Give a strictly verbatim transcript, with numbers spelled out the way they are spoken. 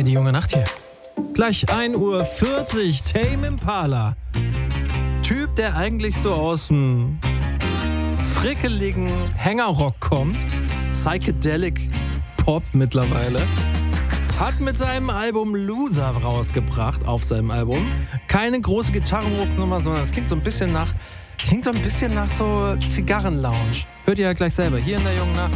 die junge Nacht hier. Gleich ein Uhr vierzig, Tame Impala. Typ, der eigentlich so aus dem frickeligen Hängerrock kommt. Psychedelic Pop mittlerweile. Hat mit seinem Album Loser rausgebracht, auf seinem Album. Keine große Gitarrenrocknummer, sondern es klingt so ein bisschen nach, klingt so ein bisschen nach so Zigarrenlounge. Hört ihr ja gleich selber, hier in der jungen Nacht.